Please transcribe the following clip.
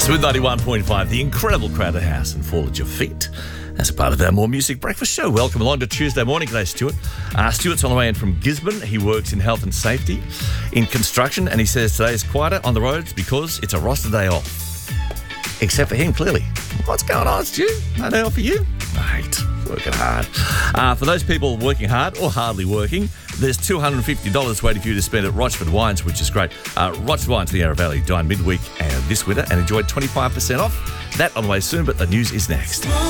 Smooth 91.5, the incredible Crowded House and Fall at Your Feet. As a part of our More Music Breakfast show. Welcome along to Tuesday morning. G'day, Stuart. Stuart's on the way in from Gisborne. He works in health and safety in construction, and he says today is quieter on the roads because it's a roster day off. Except for him, clearly. What's going on, Stu? No day off for you? Mate, working hard. For those people working hard or hardly working, there's $250 waiting for you to spend at Rochford Wines, which is great. Rochford Wines in the Yarra Valley. Dine midweek and this winter and enjoy 25% off. That on the way soon, but the news is next.